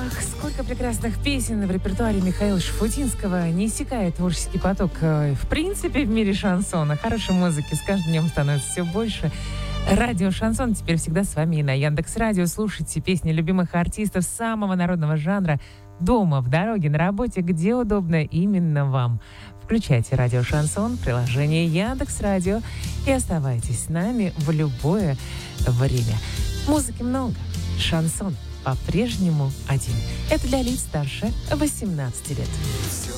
Ах, сколько прекрасных песен в репертуаре Михаила Шафутинского. Не иссякает творческий поток, в принципе, в мире шансона. Хорошей музыки с каждым днем становится все больше. Радио «Шансон» теперь всегда с вами и на Яндекс.Радио. Слушайте песни любимых артистов самого народного жанра дома, в дороге, на работе, где удобно именно вам. Включайте радио «Шансон», приложение Яндекс.Радио и оставайтесь с нами в любое время. Музыки много, шансон по-прежнему один. Это для лиц старше 18 лет.